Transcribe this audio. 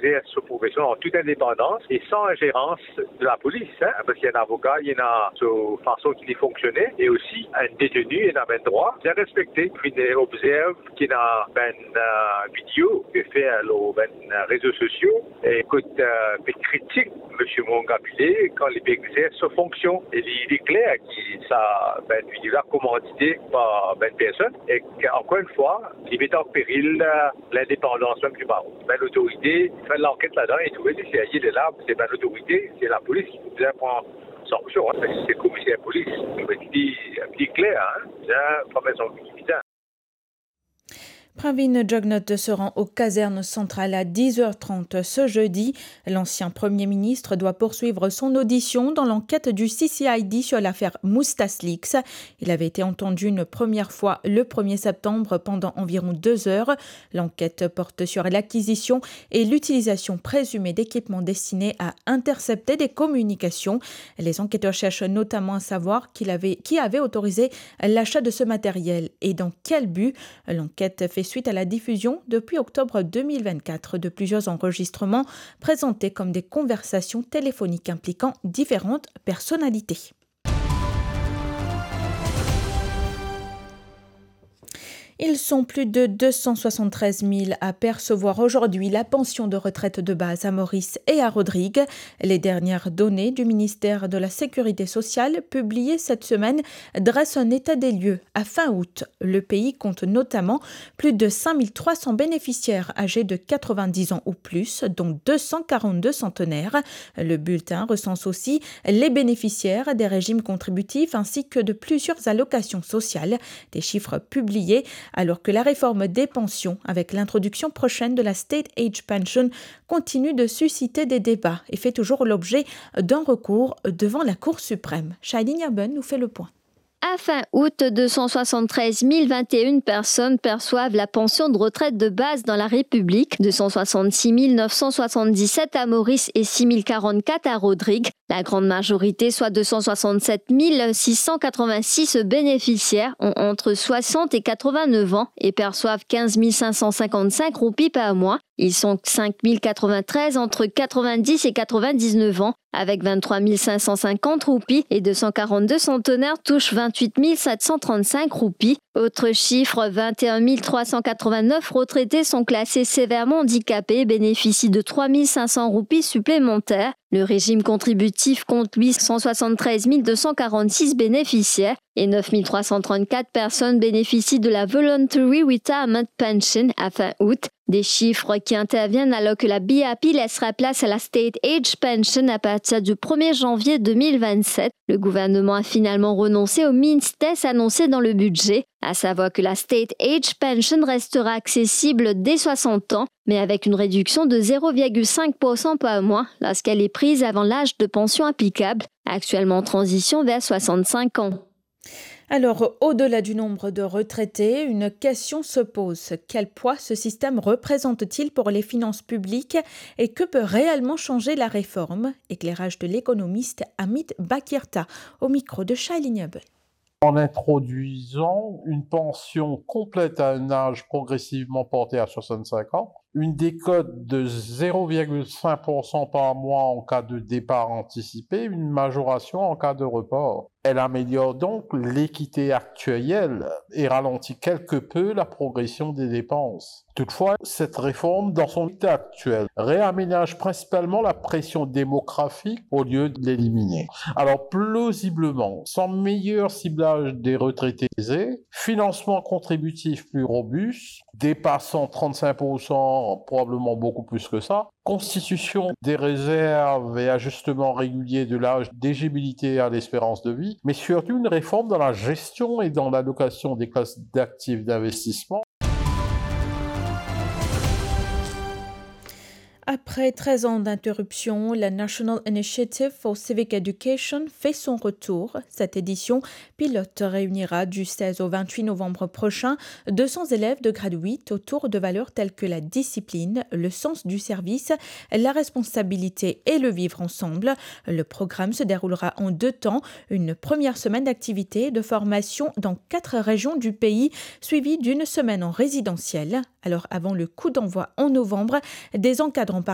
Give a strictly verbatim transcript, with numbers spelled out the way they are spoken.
exercent leur profession en toute indépendance et sans ingérence de la police, hein, parce qu'il y a un avocat, il y en a de façon qu'il fonctionnait, et aussi un détenu, il a un droit bien respecté. Puis il observe qu'il y a une euh, vidéo qui fait sur les réseaux sociaux et écoute, euh, critique M. Mongabile quand il exerce sa fonction. Et il est clair que ça, ben, vidéo là commandité par ben, une personne et qu'encore une fois, il met en péril euh, l'indépendance même du barreau. Ben, l'autorité fait l'enquête là-dedans et tout, c'est il est là, c'est ben, l'autorité, c'est la police qui doit prendre sanction. Hein. C'est le commissaire de police. Il dit, il dit clair, hein. Bien, pas mettre son évident. Pravin Jugnauth se rend aux casernes centrales à dix heures trente ce jeudi. L'ancien Premier ministre doit poursuivre son audition dans l'enquête du C C I D sur l'affaire Moustas-Leaks. Il avait été entendu une première fois le premier septembre pendant environ deux heures. L'enquête porte sur l'acquisition et l'utilisation présumée d'équipements destinés à intercepter des communications. Les enquêteurs cherchent notamment à savoir qui avait, qui avait autorisé l'achat de ce matériel et dans quel but. L'enquête fait suite à la diffusion depuis octobre deux mille vingt-quatre de plusieurs enregistrements présentés comme des conversations téléphoniques impliquant différentes personnalités. Ils sont plus de deux cent soixante-treize mille à percevoir aujourd'hui la pension de retraite de base à Maurice et à Rodrigue. Les dernières données du ministère de la Sécurité sociale publiées cette semaine dressent un état des lieux. À fin août, le pays compte notamment plus de cinq mille trois cents bénéficiaires âgés de quatre-vingt-dix ans ou plus, dont deux cent quarante-deux centenaires. Le bulletin recense aussi les bénéficiaires des régimes contributifs ainsi que de plusieurs allocations sociales. Des chiffres publiés alors que la réforme des pensions, avec l'introduction prochaine de la State Age Pension, continue de susciter des débats et fait toujours l'objet d'un recours devant la Cour suprême. Shailene Yaben nous fait le point. À fin août, deux cent soixante-treize mille vingt et une personnes perçoivent la pension de retraite de base dans la République, deux cent soixante-six mille neuf cent soixante-dix-sept à Maurice et six mille quarante-quatre à Rodrigue. La grande majorité, soit deux cent soixante-sept mille six cent quatre-vingt-six bénéficiaires, ont entre soixante et quatre-vingt-neuf ans et perçoivent quinze mille cinq cent cinquante-cinq roupies par mois. Ils sont cinq mille quatre-vingt-treize entre quatre-vingt-dix et quatre-vingt-dix-neuf ans, avec vingt-trois mille cinq cent cinquante roupies et deux cent quarante-deux centenaires touchent vingt-huit mille sept cent trente-cinq roupies. Autre chiffre, vingt et un mille trois cent quatre-vingt-neuf retraités sont classés sévèrement handicapés et bénéficient de trois mille cinq cents roupies supplémentaires. Le régime contributif compte lui cent soixante-treize mille deux cent quarante-six bénéficiaires et neuf mille trois cent trente-quatre personnes bénéficient de la Voluntary Retirement Pension à fin août. Des chiffres qui interviennent alors que la B A P laissera place à la State Age Pension à partir du premier janvier deux mille vingt-sept. Le gouvernement a finalement renoncé au means test annoncé dans le budget, à savoir que la State Age Pension restera accessible dès soixante ans, mais avec une réduction de zéro virgule cinq pour cent par mois lorsqu'elle est prise avant l'âge de pension applicable, actuellement en transition vers soixante-cinq ans. Alors, au-delà du nombre de retraités, une question se pose. Quel poids ce système représente-t-il pour les finances publiques et que peut réellement changer la réforme? Éclairage de l'économiste Amit Bakirta au micro de Shailene Yaben. En introduisant une pension complète à un âge progressivement porté à soixante-cinq ans, une décote de zéro virgule cinq pour cent par mois en cas de départ anticipé, une majoration en cas de report. Elle améliore donc l'équité actuelle et ralentit quelque peu la progression des dépenses. Toutefois, cette réforme, dans son état actuel, réaménage principalement la pression démographique au lieu de l'éliminer. Alors, plausiblement, sans meilleur ciblage des retraités aisés, financement contributif plus robuste, dépassant trente-cinq pour cent, probablement beaucoup plus que ça, constitution des réserves et ajustement régulier de l'âge d'éligibilité à l'espérance de vie, mais surtout une réforme dans la gestion et dans l'allocation des classes d'actifs d'investissement. Après treize ans d'interruption, la National Initiative for Civic Education fait son retour. Cette édition pilote réunira du seize au vingt-huit novembre prochain deux cents élèves de grade huit autour de valeurs telles que la discipline, le sens du service, la responsabilité et le vivre ensemble. Le programme se déroulera en deux temps, une première semaine d'activité et de formation dans quatre régions du pays, suivie d'une semaine en résidentiel. Alors avant le coup d'envoi en novembre, des encadrants par